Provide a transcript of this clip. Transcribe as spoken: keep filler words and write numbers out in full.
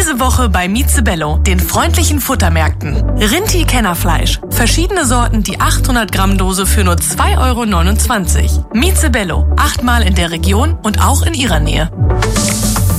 Diese Woche bei Mizebello, den freundlichen Futtermärkten. Rinti-Kennerfleisch. Verschiedene Sorten, die achthundert Gramm Dose für nur zwei Euro neunundzwanzig. Mizebello. Achtmal in der Region und auch in Ihrer Nähe.